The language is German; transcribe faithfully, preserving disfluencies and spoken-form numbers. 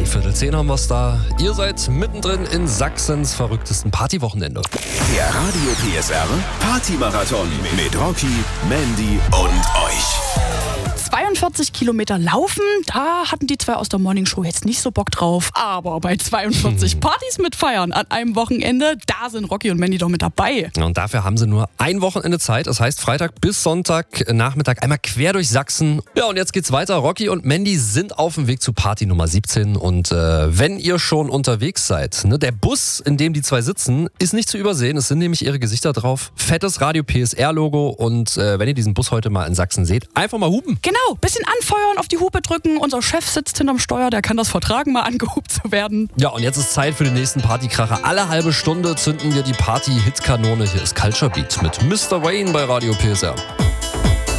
Viertel zehn haben wir's da. Ihr seid mittendrin in Sachsens verrücktesten Partywochenende. Der Radio P S R Partymarathon mit Rocky, Mandy und euch. zweiundvierzig Kilometer laufen, da hatten die zwei aus der Morningshow jetzt nicht so Bock drauf. Aber bei zweiundvierzig hm. Partys mit Feiern an einem Wochenende, da sind Rocky und Mandy doch mit dabei. Und dafür haben sie nur ein Wochenende Zeit. Das heißt Freitag bis Sonntag Nachmittag einmal quer durch Sachsen. Ja, und jetzt geht's weiter. Rocky und Mandy sind auf dem Weg zu Party Nummer siebzehn. Und äh, wenn ihr schon unterwegs seid, ne, der Bus, in dem die zwei sitzen, ist nicht zu übersehen. Es sind nämlich ihre Gesichter drauf. Fettes Radio P S R-Logo. Und äh, wenn ihr diesen Bus heute mal in Sachsen seht, einfach mal hupen. Genau. Bisschen anfeuern, auf die Hupe drücken. Unser Chef sitzt hinterm Steuer, der kann das vertragen, mal angehupt zu werden. Ja, und jetzt ist Zeit für den nächsten Partykracher. Alle halbe Stunde zünden wir die Party-Hitkanone. Hier ist Culture Beat mit Mister Wayne bei Radio P S R.